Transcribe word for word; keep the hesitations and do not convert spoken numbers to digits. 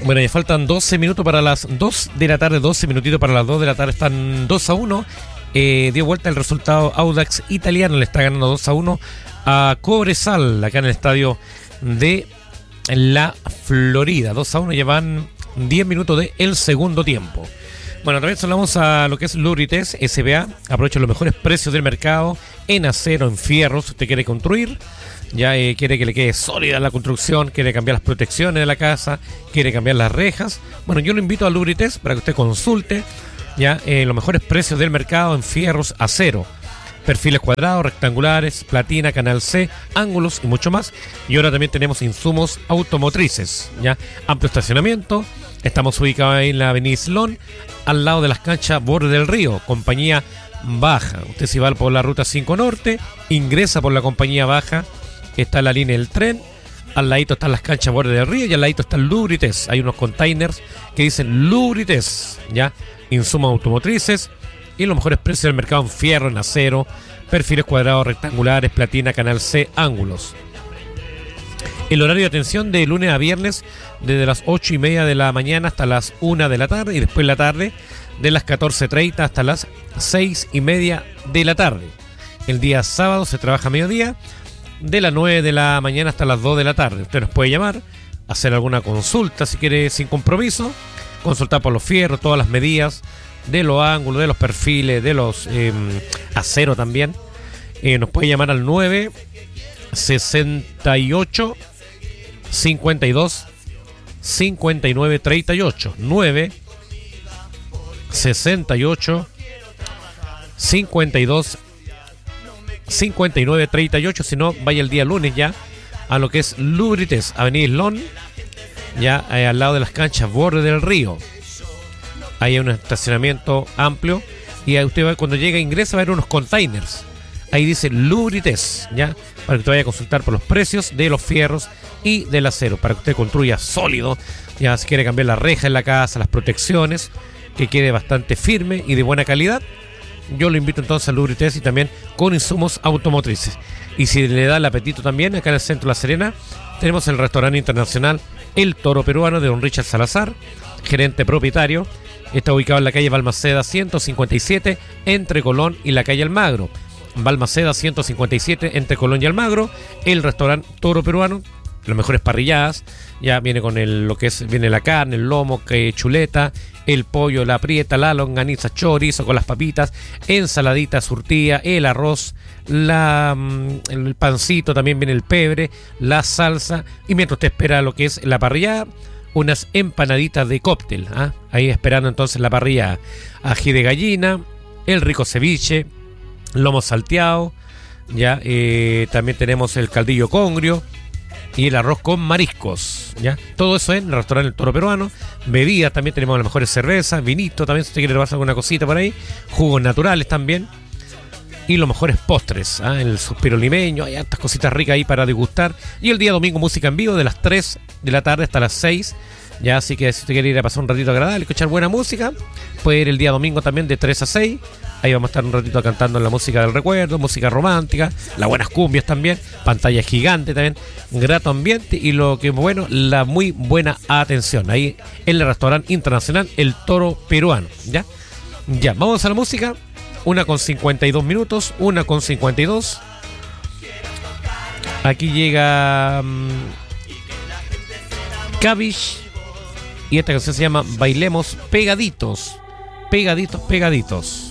Bueno, ya faltan doce minutos para las dos de la tarde, doce minutitos para las dos de la tarde, están dos a uno. Eh, dio vuelta el resultado. Audax Italiano le está ganando dos a uno a Cobresal, acá en el estadio de la Florida. dos a uno, llevan diez minutos del segundo tiempo. Bueno, también saludamos a lo que es Lubrites S B A. Aprovecha los mejores precios del mercado en acero, en fierros. Usted quiere construir, ya eh, quiere que le quede sólida la construcción, quiere cambiar las protecciones de la casa, quiere cambiar las rejas. Bueno, yo lo invito a Lubrites para que usted consulte ya eh, los mejores precios del mercado en fierros, acero, perfiles cuadrados, rectangulares, platina, canal C, ángulos y mucho más. Y ahora también tenemos insumos automotrices, ya amplio estacionamiento. Estamos ubicados ahí en la avenida Islón, al lado de las canchas Borde del Río, compañía Baja. Usted si va por la ruta cinco Norte, ingresa por la compañía Baja, está la línea del tren, al ladito están las canchas Borde del Río y al ladito está el Lubrites. Hay unos containers que dicen Lubrites, ya, insumos automotrices y los mejores precios del mercado en fierro, en acero, perfiles cuadrados, rectangulares, platina, canal C, ángulos. El horario de atención de lunes a viernes desde las ocho y media de la mañana hasta las una de la tarde y después en la tarde de las catorce treinta hasta las seis y media de la tarde. El día sábado se trabaja a mediodía de las nueve de la mañana hasta las dos de la tarde. Usted nos puede llamar, hacer alguna consulta si quiere sin compromiso, consultar por los fierros, todas las medidas de los ángulos, de los perfiles, de los eh, acero también. Eh, nos puede llamar al nueve sesenta y ocho cincuenta y dos cincuenta y nueve treinta y ocho, nueve sesenta y ocho cincuenta y dos cincuenta y nueve treinta y ocho. Si no, vaya el día lunes ya a lo que es Lubrites, avenida Islón, ya eh, al lado de las canchas Borde del Río. Ahí hay un estacionamiento amplio y ahí usted va, cuando llega, ingresa, va a ver unos containers. Ahí dice Lubrites, ya, para que usted vaya a consultar por los precios de los fierros y del acero, para que usted construya sólido, ya, si quiere cambiar la reja en la casa, las protecciones, que quede bastante firme y de buena calidad. Yo lo invito entonces a Lubrites y también con insumos automotrices. Y si le da el apetito también, acá en el centro de La Serena, tenemos el restaurante internacional El Toro Peruano de don Richard Salazar, gerente propietario. Está ubicado en la calle Balmaceda ciento cincuenta y siete, entre Colón y la calle Almagro. Balmaceda ciento cincuenta y siete, entre Colón y Almagro. El restaurante Toro Peruano, las mejores parrilladas. Ya viene con el, lo que es, viene la carne, el lomo, que chuleta, el pollo, la prieta, la longaniza, chorizo con las papitas, ensaladita surtida, el arroz, la, el pancito, también viene el pebre, la salsa. Y mientras usted espera lo que es la parrillada, unas empanaditas de cóctel, ¿ah? Ahí esperando entonces la parrilla, ají de gallina, el rico ceviche, lomo salteado, ya eh, también tenemos el caldillo congrio y el arroz con mariscos, ya, todo eso en el restaurante El Toro Peruano. Bebidas también tenemos las mejores cervezas, vinito también si usted quiere tomar alguna cosita por ahí, jugos naturales también y los mejores postres, ¿ah? El suspiro limeño, hay hartas cositas ricas ahí para degustar. Y el día domingo música en vivo de las tres de la tarde hasta las seis. Ya, así que si usted quiere ir a pasar un ratito agradable, escuchar buena música, puede ir el día domingo también de tres a seis. Ahí vamos a estar un ratito cantando la música del recuerdo, música romántica, las buenas cumbias también, pantalla gigante también, grato ambiente y lo que es bueno, la muy buena atención. Ahí en el restaurante internacional El Toro Peruano. Ya, ya, vamos a la música. Una con cincuenta y dos minutos, una con cincuenta y dos. Aquí llega um, Cavish y esta canción se llama Bailemos Pegaditos, Pegaditos, Pegaditos.